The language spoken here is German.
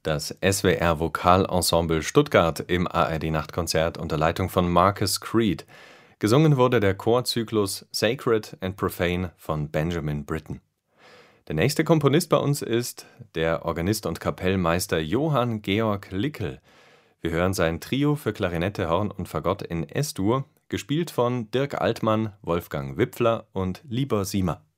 Das SWR Vokalensemble Stuttgart im ARD-Nachtkonzert unter Leitung von Marcus Creed. Gesungen wurde der Chorzyklus Sacred and Profane von Benjamin Britten. Der nächste Komponist bei uns ist der Organist und Kapellmeister Johann Georg Lickel. Wir hören sein Trio für Klarinette, Horn und Fagott in S-Dur, gespielt von Dirk Altmann, Wolfgang Wipfler und Libor Siemer.